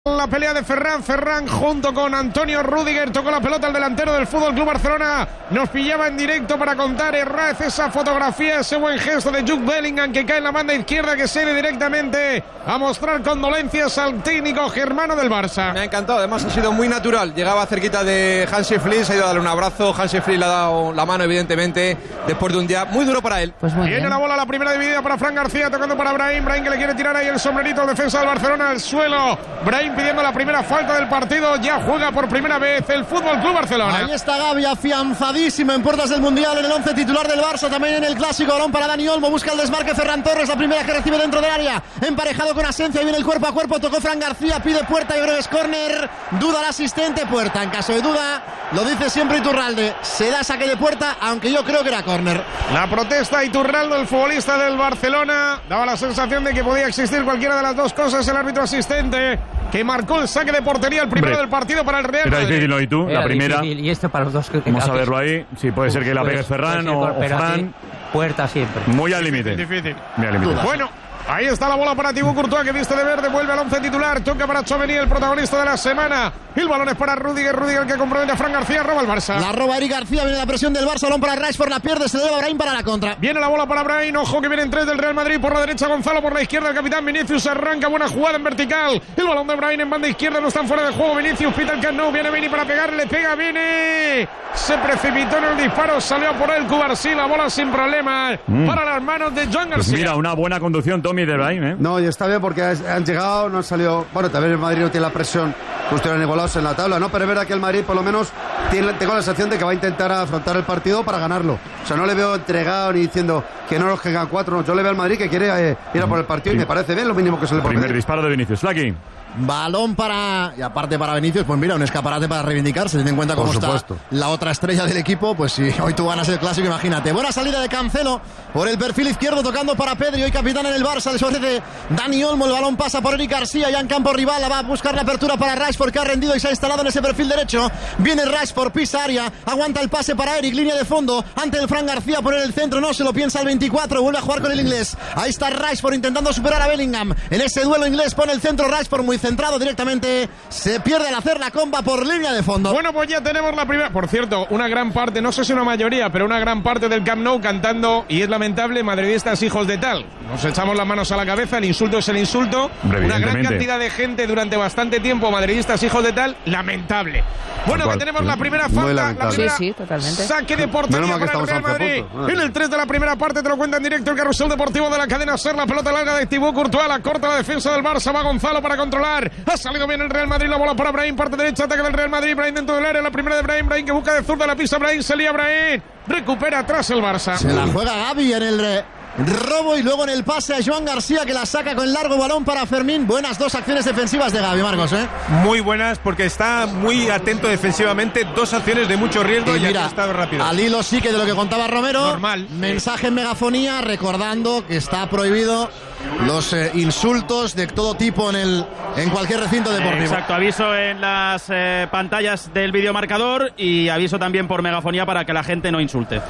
La pelea de Ferran junto con Antonio Rüdiger, tocó la pelota al delantero del Fútbol Club Barcelona, nos pillaba en directo para contar Herraiz esa fotografía, ese buen gesto de Jude Bellingham que cae en la banda izquierda, que se ve directamente a mostrar condolencias al técnico germano del Barça. Me ha encantado, además ha sido muy natural, llegaba cerquita de Hansi Flick, se ha ido a darle un abrazo, Hansi Flick le ha dado la mano evidentemente, después de un día muy duro para él. Pues muy Viene bien. la bola, la primera dividida para Fran García, tocando para Brahim que le quiere tirar ahí el sombrerito al defensa del Barcelona al suelo. Brahim pidiendo la primera falta del partido, ya juega por primera vez el Fútbol Club Barcelona. Ahí está Gavi, afianzadísimo en puertas del Mundial, en el 11 titular del Barça, también en el clásico. Balón para Dani Olmo, busca el desmarque Ferran Torres, la primera que recibe dentro del área, emparejado con Asencio, viene el cuerpo a cuerpo, tocó Fran García, pide puerta, yo creo que es córner, duda el asistente, puerta. En caso de duda, lo dice siempre Iturralde, se da saque de puerta, aunque yo creo que era córner. La protesta de Iturralde, el futbolista del Barcelona, daba la sensación de que podía existir cualquiera de las dos cosas. El árbitro asistente que marcó el saque de portería, el primero del partido para el Real Era Madrid. difícil, ¿no? ¿Y tú? Era La primera. difícil, y esto para los dos. Vamos a verlo ahí. Sí, puede ser que la pegue Ferran o Fran. Puerta siempre. Muy al límite. Difícil. Muy al límite. Bueno, ahí está la bola para Thibaut Courtois, que viste de verde, vuelve al 11 titular, toca para Tchouaméni, el protagonista de la semana. El balón es para Rüdiger que compromete a Fran García, roba el Barça. La roba Eric García, viene la presión del Barça, balón para Rashford, la pierde, se le lleva Brahim para la contra. Viene la bola para Brahim, ojo que vienen tres del Real Madrid, por la derecha Gonzalo, por la izquierda el capitán Vinicius, arranca, buena jugada en vertical. El balón de Brahim en banda izquierda, no están fuera de juego, Vinicius pita el Camp Nou, viene Vini para pegarle, pega Vini. Se precipitó en el disparo, salió por él Cubarsí, la bola sin problema para las manos de Joan García. Pues mira, una buena conducción, Tommy, de Brahim, ¿eh? No, y está bien porque han llegado, no han salido. Bueno, también el Madrid no tiene la presión que estuvieran igualados en la tabla, ¿no? Pero es verdad que el Madrid, por lo menos, tengo la sensación de que va a intentar afrontar el partido para ganarlo. O sea, no le veo entregado ni diciendo que no los quedan cuatro. No, yo le veo al Madrid que quiere ir a por el partido y me parece bien lo mínimo que se le puede Primer pedir. disparo de Vinicius. Flaky. Balón para... Y aparte para Vinicius, pues mira, un escaparate para reivindicarse. Teniendo en cuenta cómo está la otra estrella del equipo, pues si hoy tú ganas el clásico, imagínate. Buena salida de Cancelo por el perfil izquierdo, tocando para Pedri, hoy capitán en el Barça. Les ofrece Dani Olmo, el balón pasa por Eric García, ya en campo rival, va a buscar la apertura para Rashford, que ha rendido y se ha instalado en ese perfil derecho. Viene Rashford, pisa área, aguanta el pase para Eric, línea de fondo, ante el Fran García, poner el centro, no se lo piensa el 24, vuelve a jugar con el inglés. Ahí está Rashford intentando superar a Bellingham. En ese duelo inglés pone el centro Rashford, muy centrado directamente. Se pierde al hacer la comba por línea de fondo. Bueno, pues ya tenemos la primera. Por cierto, una gran parte, no sé si una mayoría, pero una gran parte del Camp Nou cantando, y es lamentable, madridistas hijos de tal. Nos echamos las manos a la cabeza, el insulto es el insulto. Una gran cantidad de gente durante bastante tiempo, madridistas hijos de tal, lamentable. Bueno, que tenemos la primera falta, la primera Sí, totalmente. saque de portería para el Real Madrid. En el 3 de la primera parte te lo cuenta en directo el carrusel deportivo de la cadena SER, la pelota larga de Thibaut Courtois, la corta la defensa del Barça, va Gonzalo para controlar. Ha salido bien el Real Madrid, la bola para Brahim, parte derecha, ataque del Real Madrid, Brahim dentro del área, la primera de Brahim que busca de zurda, la pista Brahim, se lía Brahim, recupera atrás el Barça. Se la juega Gavi en el robo y luego en el pase a Joan García, que la saca con el largo balón para Fermín. Buenas dos acciones defensivas de Gavi, Marcos, ¿eh? Muy buenas porque está muy atento defensivamente, dos acciones de mucho riesgo y mira, ha estado rápido. Al hilo sí que de lo que contaba Romero. Normal. Mensaje en megafonía recordando que está prohibido los insultos de todo tipo en cualquier recinto deportivo. Exacto, aviso en las pantallas del videomarcador y aviso también por megafonía para que la gente no insulte.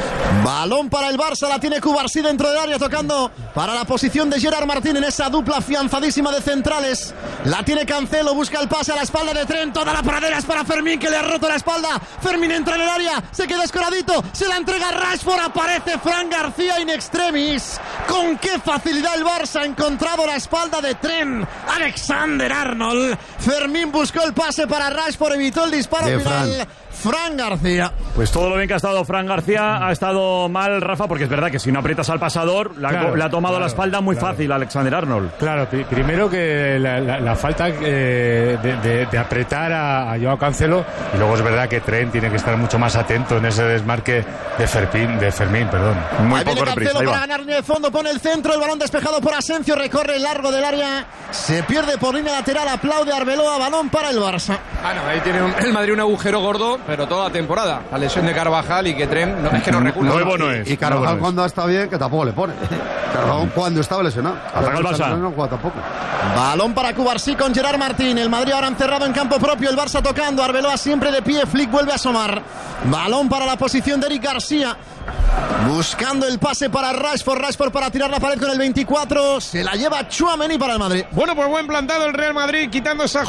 Balón para el Barça, la tiene Cubarsí dentro del área, tocando para la posición de Gerard Martín en esa dupla afianzadísima de centrales. La tiene Cancelo, busca el pase a la espalda de Trent, toda la pradera es para Fermín, que le ha roto la espalda. Fermín entra en el área, se queda escoradito, se la entrega a Rashford, aparece Fran García in extremis. Con qué facilidad el Barça ha encontrado la espalda de Trent. Alexander-Arnold. Fermín buscó el pase para Rashford, evitó el disparo final. Fran García. Pues todo lo bien que ha estado Fran García ha estado mal, Rafa, porque es verdad que si no aprietas al pasador, le ha tomado la espalda muy fácil a Alexander-Arnold. Claro, primero que la falta de apretar a Joao Cancelo, y luego es verdad que Trent tiene que estar mucho más atento en ese desmarque de Fermín, perdón. Muy Ahí poco viene reprise, Cancelo para ganar línea de fondo, pone el centro, el balón despejado por Asencio, recorre el largo del área, se pierde por línea lateral, aplaude Arbeloa, balón para el Barça. Bueno, ahí tiene el Madrid un agujero gordo, pero toda la temporada. La lesión de Carvajal y que Trent es que no recula. Nuevo no es. Y Carvajal cuando está bien, que tampoco le pone. Carvajal cuando estaba lesionado. Ataca el Barça. No juega tampoco. Balón para Cubarsí con Gerard Martín. El Madrid ahora encerrado en campo propio. El Barça tocando. Arbeloa siempre de pie. Flick vuelve a asomar. Balón para la posición de Eric García. Buscando el pase para Rashford para tirar la pared con el 24. Se la lleva Tchouaméni para el Madrid. Bueno, pues buen plantado el Real Madrid, quitando esa